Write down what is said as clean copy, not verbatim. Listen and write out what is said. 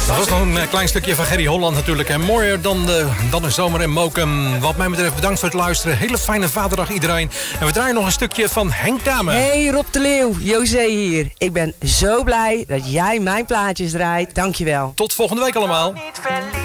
Dat was nog een klein stukje van Gerry Holland natuurlijk. En mooier dan een zomer in Mokum. Wat mij betreft bedankt voor het luisteren. Hele fijne vaderdag iedereen. En we draaien nog een stukje van Henk Dame. Hey Rob de Leeuw, José hier. Ik ben zo blij dat jij mijn plaatjes draait. Dankjewel. Tot volgende week allemaal.